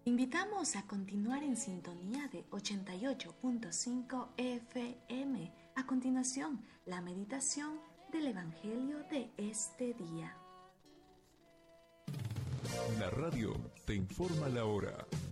Invitamos a continuar en sintonía de 88.5 FM. A continuación, la meditación del Evangelio de este día. La radio te informa la hora.